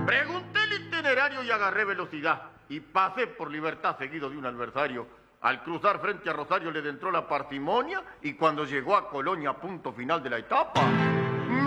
Pregunté el itinerario y agarré velocidad. Y pasé por Libertad seguido de un adversario. Al cruzar frente a Rosario le entró la parsimonia y cuando llegó a Colonia, punto final de la etapa,